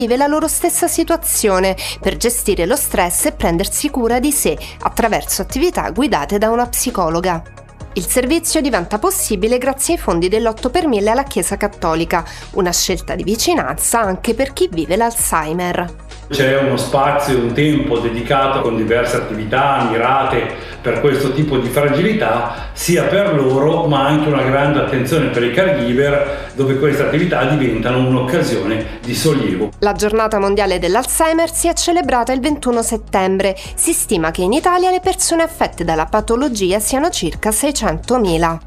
vive la loro stessa situazione per gestire lo stress e prendersi cura di sé attraverso attività guidate da una psicologa. Il servizio diventa possibile grazie ai fondi dell'8 per 1000 alla Chiesa Cattolica, una scelta di vicinanza anche per chi vive l'Alzheimer. C'è uno spazio e un tempo dedicato con diverse attività mirate per questo tipo di fragilità, sia per loro ma anche una grande attenzione per i caregiver, dove queste attività diventano un'occasione di sollievo. La giornata mondiale dell'Alzheimer si è celebrata il 21 settembre. Si stima che in Italia le persone affette dalla patologia siano circa 600.000.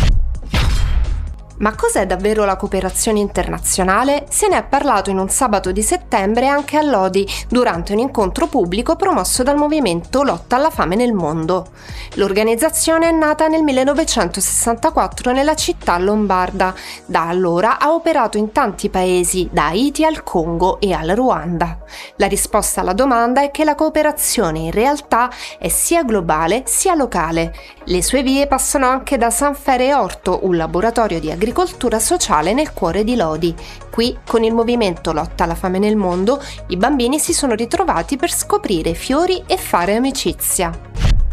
Ma cos'è davvero la cooperazione internazionale? Se ne è parlato in un sabato di settembre anche a Lodi, durante un incontro pubblico promosso dal movimento Lotta alla fame nel mondo. L'organizzazione è nata nel 1964 nella città lombarda. Da allora ha operato in tanti paesi, da Haiti al Congo e al Ruanda. La risposta alla domanda è che la cooperazione in realtà è sia globale sia locale. Le sue vie passano anche da San Fere Orto, un laboratorio di agricoltura sociale nel cuore di Lodi. Qui, con il movimento Lotta alla fame nel mondo, i bambini si sono ritrovati per scoprire fiori e fare amicizia.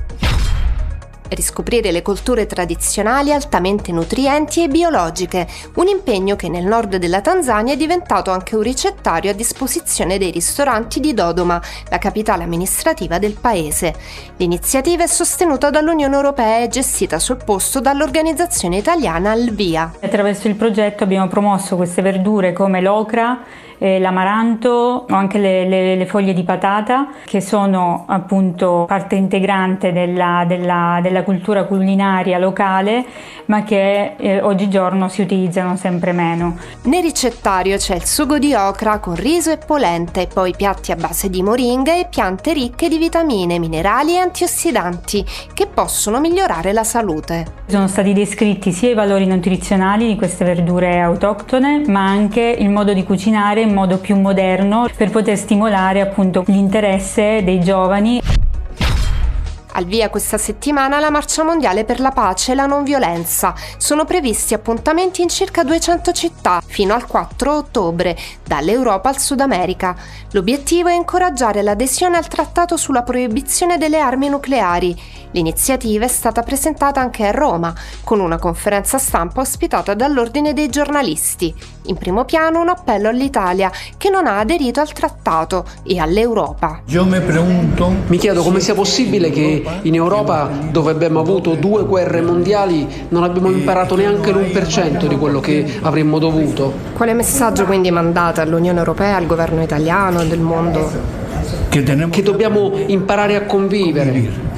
Riscoprire le colture tradizionali altamente nutrienti e biologiche, un impegno che nel nord della Tanzania è diventato anche un ricettario a disposizione dei ristoranti di Dodoma, la capitale amministrativa del paese. L'iniziativa è sostenuta dall'Unione Europea e gestita sul posto dall'organizzazione italiana Alvia. Attraverso il progetto abbiamo promosso queste verdure come l'ocra, l'amaranto o anche le foglie di patata, che sono appunto parte integrante della cultura culinaria locale, ma che oggigiorno si utilizzano sempre meno. Nel ricettario c'è il sugo di ocra con riso e polenta, e poi piatti a base di moringa e piante ricche di vitamine, minerali e antiossidanti che possono migliorare la salute. Sono stati descritti sia i valori nutrizionali di queste verdure autoctone, ma anche il modo di cucinare in modo più moderno per poter stimolare appunto l'interesse dei giovani. Al via questa settimana la Marcia Mondiale per la Pace e la Non Violenza. Sono previsti appuntamenti in circa 200 città fino al 4 ottobre, dall'Europa al Sud America. L'obiettivo è incoraggiare l'adesione al trattato sulla proibizione delle armi nucleari. L'iniziativa è stata presentata anche a Roma, con una conferenza stampa ospitata dall'Ordine dei giornalisti. In primo piano un appello all'Italia, che non ha aderito al trattato, e all'Europa. Mi chiedo come sia possibile che in Europa, dove abbiamo avuto 2 guerre mondiali, non abbiamo imparato neanche l'1% di quello che avremmo dovuto. Quale messaggio quindi mandate all'Unione Europea, al governo italiano e del mondo? Che dobbiamo imparare a convivere.